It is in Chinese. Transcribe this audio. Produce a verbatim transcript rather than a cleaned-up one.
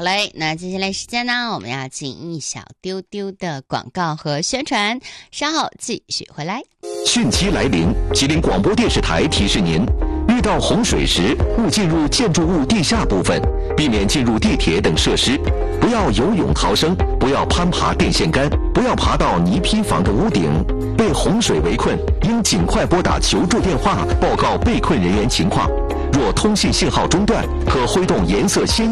好嘞，那接下来时间呢，我们要进一小丢丢的广告和宣传，稍后继续回来。 汛期来临，吉林广播电视台提示您，遇到洪水时勿进入建筑物地下部分，避免进入地铁等设施，不要游泳逃生，不要攀爬电线杆，不要爬到泥坯房的屋顶。被洪水围困，应尽快拨打求助电话报告被困人员情况。若通信信号中断，可挥动颜色鲜